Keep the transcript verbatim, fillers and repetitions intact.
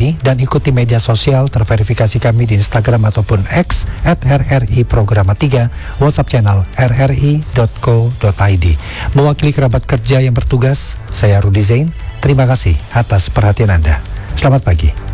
pagi dan ikuti media sosial terverifikasi kami di Instagram ataupun X at R R I Programa tiga, WhatsApp channel r r i dot co dot i d. Mewakili kerabat kerja yang bertugas, saya Rudy Zain. Terima kasih atas perhatian Anda. Selamat pagi.